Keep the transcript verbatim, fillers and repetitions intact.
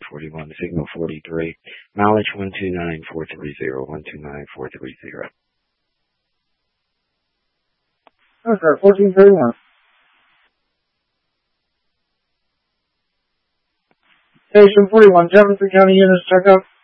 forty-one, signal forty-three, mileage one two nine four three zero, one two nine four three zero. Okay, fourteen thirty-one. Station forty-one, Jefferson County units, check out.